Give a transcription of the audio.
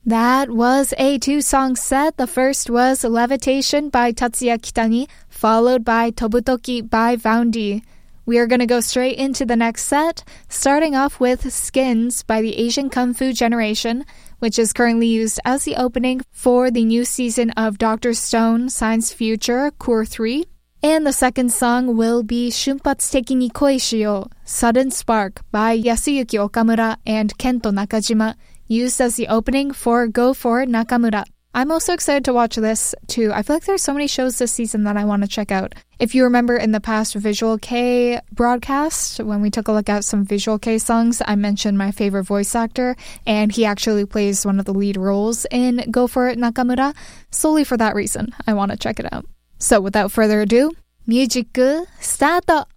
That was a two-song set. The first was Levitation by Tatsuya Kitani, followed by Tobutoki by Vaundy. We are going to go straight into the next set, starting off with Skins by the Asian Kung Fu Generation, which is currently used as the opening for the new season of Dr. Stone Science Future Core 3. And the second song will be Shunpatsuteki ni Koi Shiyou, Sudden Spark by Yasuyuki Okamura and Kento Nakajima, used as the opening for Go For Nakamura. I'm also excited to watch this too. I feel like there's so many shows this season that I want to check out. If you remember in the past Visual K broadcast, when we took a look at some Visual K songs, I mentioned my favorite voice actor, and he actually plays one of the lead roles in Go For It Nakamura. Solely for that reason, I want to check it out. So without further ado, music start!